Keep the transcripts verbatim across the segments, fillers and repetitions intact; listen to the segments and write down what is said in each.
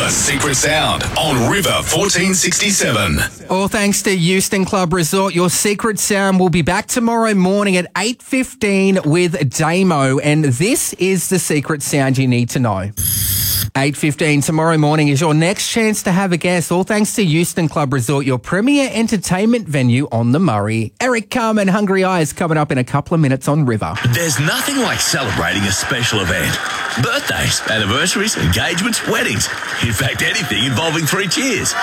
The Secret Sound on River fourteen sixty-seven. All thanks to Euston Club Resort. Your Secret Sound will be back tomorrow morning at eight fifteen with Damo, and this is the Secret Sound you need to know. eight fifteen tomorrow morning is your next chance to have a guest, all thanks to Euston Club Resort, your premier entertainment venue on the Murray. Eric Carr and Hungry Eyes coming up in a couple of minutes on River. There's nothing like celebrating a special event. Birthdays, anniversaries, engagements, weddings. In fact, anything involving three cheers.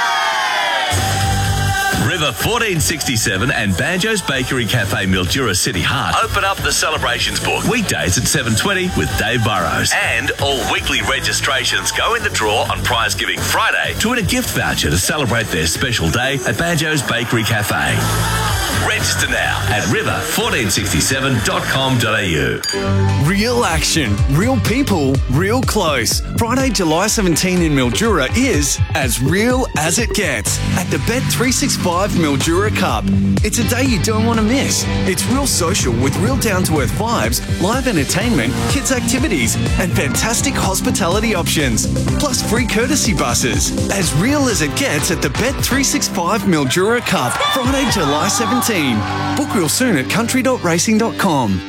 River fourteen sixty-seven and Banjo's Bakery Cafe Mildura City Heart open up the celebrations book weekdays at seven twenty with Dave Burrows. And all weekly registrations go in the draw on Prize Giving Friday to win a gift voucher to celebrate their special day at Banjo's Bakery Cafe. Register now at river fourteen sixty-seven dot com dot a u. Real action, real people, real close. Friday, July seventeenth in Mildura is as real as it gets at the Bet three sixty-five Mildura Cup. It's a day you don't want to miss. It's real social with real down-to-earth vibes, live entertainment, kids' activities, and fantastic hospitality options. Plus free courtesy buses. As real as it gets at the Bet three sixty-five Mildura Cup. Friday, July seventeenth. Book real soon at country dot racing dot com.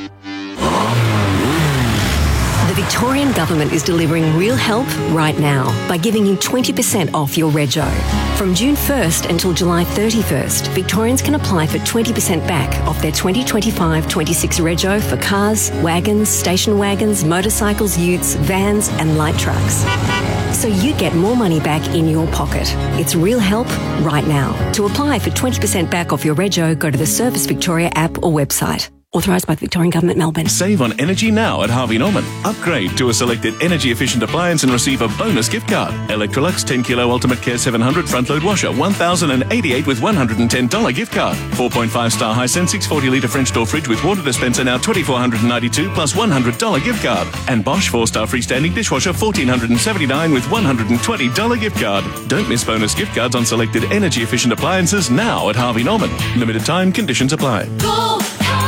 The Victorian Government is delivering real help right now by giving you twenty percent off your rego. From June first until July thirty-first, Victorians can apply for twenty percent back off their twenty twenty-five twenty-six rego for cars, wagons, station wagons, motorcycles, utes, vans and light trucks. So you get more money back in your pocket. It's real help right now. To apply for twenty percent back off your rego, go to the Service Victoria app or website. Authorised by the Victorian Government, Melbourne. Save on energy now at Harvey Norman. Upgrade to a selected energy-efficient appliance and receive a bonus gift card. Electrolux ten kilo Ultimate Care seven hundred front-load washer, one thousand eighty-eight with one hundred ten dollars gift card. four point five star Hisense six hundred forty litre French door fridge with water dispenser now two thousand four hundred ninety-two plus one hundred dollars gift card. And Bosch four star freestanding dishwasher one thousand four hundred seventy-nine with one hundred twenty dollars gift card. Don't miss bonus gift cards on selected energy-efficient appliances now at Harvey Norman. Limited time, conditions apply. Go!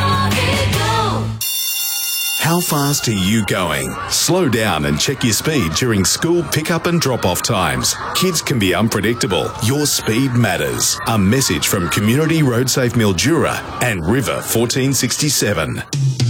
How fast are you going? Slow down and check your speed during school pickup and drop-off times. Kids can be unpredictable. Your speed matters. A message from Community Road Safe Mildura and River fourteen sixty-seven.